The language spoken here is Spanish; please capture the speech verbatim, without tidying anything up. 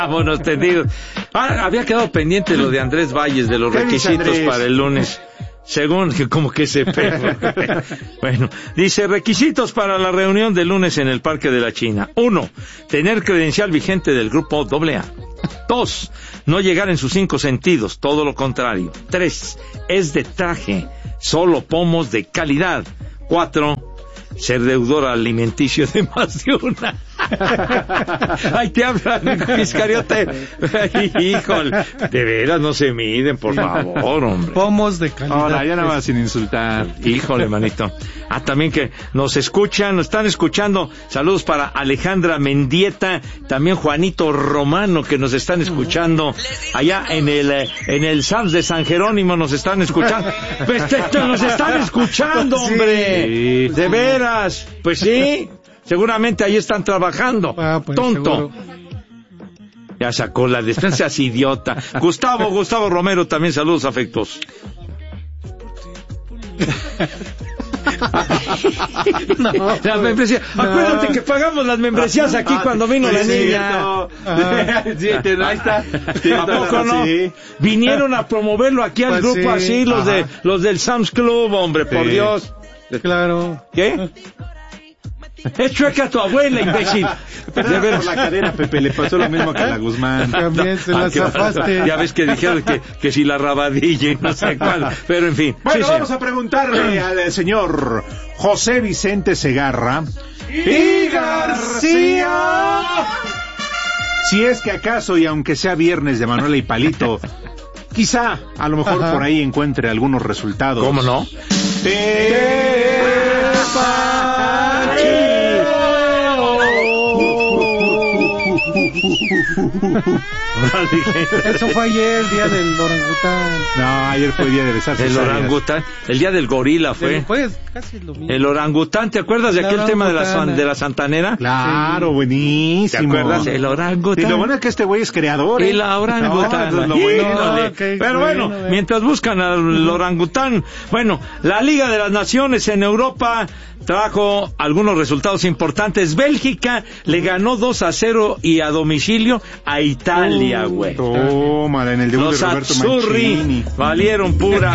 Vámonos tendidos. Ah, había quedado pendiente lo de Andrés Valles, de los requisitos para el lunes. Según que como que se pegó. Bueno, dice requisitos para la reunión del lunes en el Parque de la China. Uno, tener credencial vigente del grupo doble A. Dos, no llegar en sus cinco sentidos, todo lo contrario. Tres, es de traje, solo pomos de calidad. Cuatro, ser deudor alimenticio de más de una. Ay, te hablan, Iscariote. Híjole, de veras no se miden, por favor, hombre. Pomos de calidad. Ahora, ya nada más sin insultar. Híjole, manito. Ah, también que nos escuchan, nos están escuchando. Saludos para Alejandra Mendieta, también Juanito Romano, que nos están escuchando. Allá en el en el S A M S de San Jerónimo nos están escuchando. Pues te, te, nos están escuchando, hombre. Sí, de veras. Pues sí. Seguramente ahí están trabajando. Ah, pues, tonto. Seguro. Ya sacó la despensa, es idiota. Gustavo, Gustavo Romero, también saludos afectuosos. No, la membresía. No. Acuérdate que pagamos las membresías aquí ah, cuando vino sí, la niña. Ah, sí, ahí está. ¿A poco no? Sí. Vinieron a promoverlo aquí al pues grupo sí. así los Ajá. de los del Sam's Club, hombre, sí. por Dios. Claro. ¿Qué? Es chueca tu abuela, imbécil. De ver por la cadera, Pepe, le pasó lo mismo que a la Guzmán. También se la zafaste. Ya ves que dijeron que, que si la rabadilla y no sé cuál. Pero en fin. Bueno, sí, vamos sí. a preguntarle al señor José Vicente Segarra y García. Si es que acaso, y aunque sea viernes de Manuela y Palito, quizá, a lo mejor Ajá. por ahí encuentre algunos resultados. ¿Cómo no? Eso fue ayer, el día del orangután. No, ayer fue el día de besarse. El orangután, el día del gorila fue. Pues casi lo mismo. El orangután, ¿te acuerdas de aquel tema de la, de la santanera? Claro, sí. buenísimo. ¿Te acuerdas? El orangután. Y lo bueno es que este güey es creador. ¿eh? Y la orangután. No, lo bueno. No, okay, Pero bueno, bueno mientras buscan al orangután, bueno, la Liga de las Naciones en Europa trajo algunos resultados importantes. Bélgica le ganó dos a cero y a domicilio a Italia, güey. Tómala, en el debut Los de Roberto Azzurri Mancini. valieron pura